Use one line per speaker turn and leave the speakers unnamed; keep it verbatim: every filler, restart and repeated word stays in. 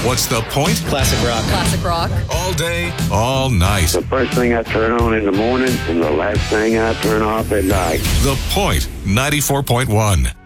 What's the point?
Classic rock.
Classic rock.
All day, all night.
The first thing I turn on in the morning and the last thing I turn off at night.
The Point, ninety-four point one.